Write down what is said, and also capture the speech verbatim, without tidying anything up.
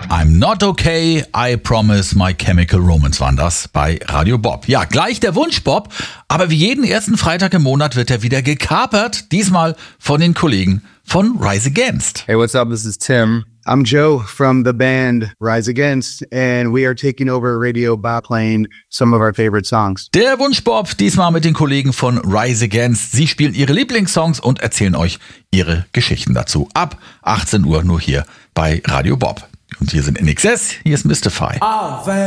I'm not okay, I promise my chemical romance waren das bei Radio Bob. Ja, gleich der Wunsch Bob, aber wie jeden ersten Freitag im Monat wird er wieder gekapert, diesmal von den Kollegen von Rise Against. Hey, what's up? This is Tim. I'm Joe from the band Rise Against, and we are taking over Radio by playing some of our favorite songs. Der Wunsch Bob, diesmal mit den Kollegen von Rise Against. Sie spielen ihre Lieblingssongs und erzählen euch ihre Geschichten dazu. Ab achtzehn Uhr nur hier bei Radio Bob. Und hier sind N X S, hier ist Mystify.